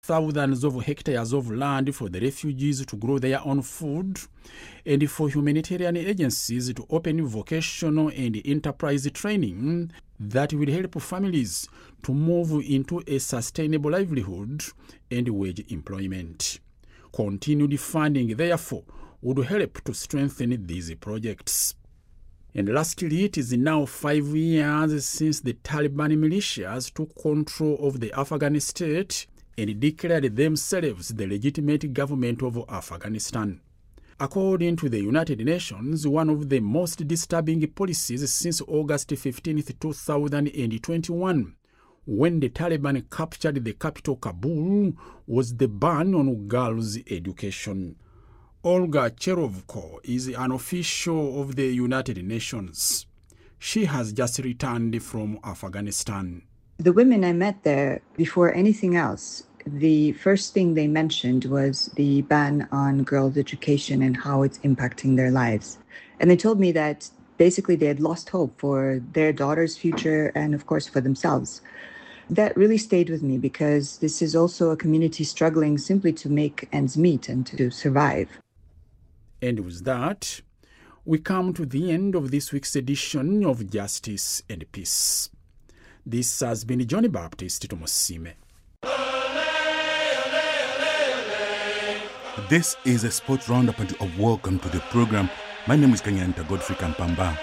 thousands of hectares of land for the refugees to grow their own food, and for humanitarian agencies to open vocational and enterprise training that will help families to move into a sustainable livelihood and wage employment. Continued funding, therefore, would help to strengthen these projects. And lastly, it is now 5 years since the Taliban militias took control of the Afghan state and declared themselves the legitimate government of Afghanistan. According to the United Nations, one of the most disturbing policies since August 15, 2021, when the Taliban captured the capital Kabul, was the ban on girls' education. Olga Cherovko is an official of the United Nations. She has just returned from Afghanistan. The women I met there, before anything else, the first thing they mentioned was the ban on girls' education and how it's impacting their lives. And they told me that basically they had lost hope for their daughter's future and, of course, for themselves. That really stayed with me because this is also a community struggling simply to make ends meet and to survive. And with that, we come to the end of this week's edition of Justice and Peace. This has been Johnny Baptist Tomosime. This is a sports roundup and welcome to the program. My name is Kenyanta Godfrey Kampamba.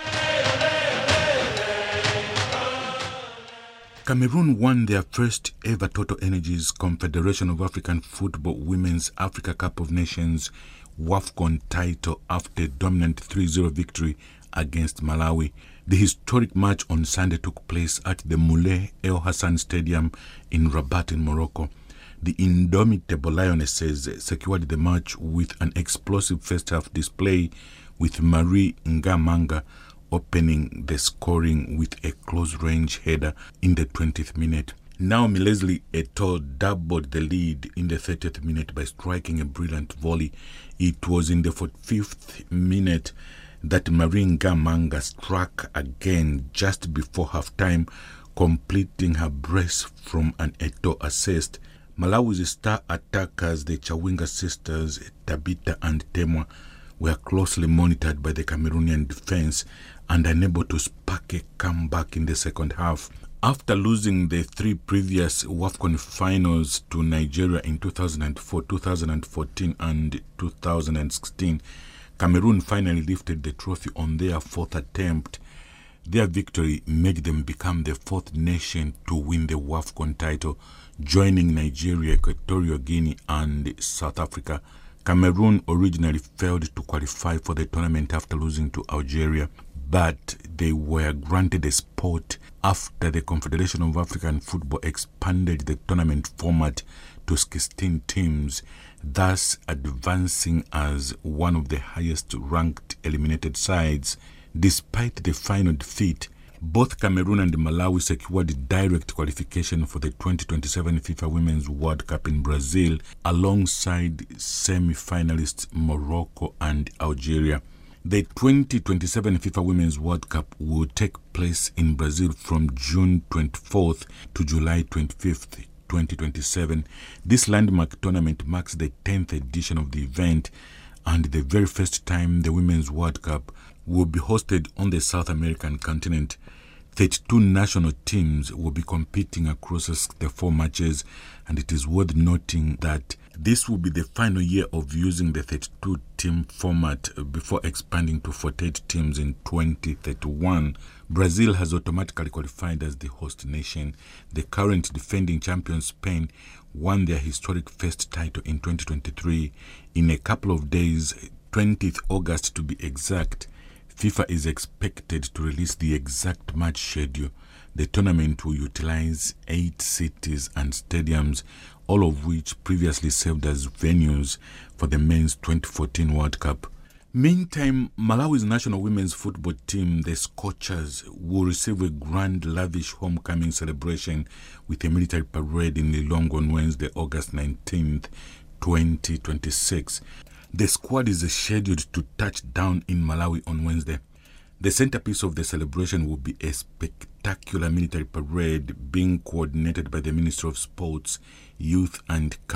Cameroon won their first ever Total Energies Confederation of African Football Women's Africa Cup of Nations WAFCON title after a dominant 3-0 victory against Malawi. The historic match on Sunday took place at the Moulay El Hassan Stadium in Rabat in Morocco. The indomitable Lionesses secured the match with an explosive first-half display, with Marie Ngamanga opening the scoring with a close-range header in the 20th minute. Naomi Leslie Eto'o doubled the lead in the 30th minute by striking a brilliant volley. It was in the 45th minute that Marie Ngamanga struck again just before half-time, completing her brace from an Eto'o assist. Malawi's star attackers, the Chawinga sisters, Tabita and Temwa, were closely monitored by the Cameroonian defense and unable to spark a comeback in the second half. After losing the 3 previous WAFCON finals to Nigeria in 2004, 2014 and 2016, Cameroon finally lifted the trophy on their 4th attempt. Their victory made them become the 4th nation to win the WAFCON title, joining Nigeria, Equatorial Guinea and South Africa. Cameroon originally failed to qualify for the tournament after losing to Algeria, but they were granted a spot after the Confederation of African Football expanded the tournament format to 16 teams, thus advancing as one of the highest-ranked eliminated sides. Despite the final defeat, both Cameroon and Malawi secured direct qualification for the 2027 FIFA Women's World Cup in Brazil, alongside semi-finalists Morocco and Algeria. The 2027 FIFA Women's World Cup will take place in Brazil from June 24th to July 25th, 2027. This landmark tournament marks the 10th edition of the event and the very first time the Women's World Cup will be hosted on the South American continent. 32 national teams will be competing across the 4 matches, and it is worth noting that this will be the final year of using the 32-team format before expanding to 48 teams in 2031. Brazil has automatically qualified as the host nation. The current defending champion Spain won their historic first title in 2023. In a couple of days, 20th August to be exact, FIFA is expected to release the exact match schedule. The tournament will utilize 8 cities and stadiums, all of which previously served as venues for the men's 2014 World Cup. Meantime, Malawi's national women's football team, the Scorchers, will receive a grand, lavish homecoming celebration with a military parade in Lilongwe on Wednesday, August 19th, 2026. The squad is scheduled to touch down in Malawi on Wednesday. The centerpiece of the celebration will be a spectacular military parade being coordinated by the Ministry of Sports, Youth and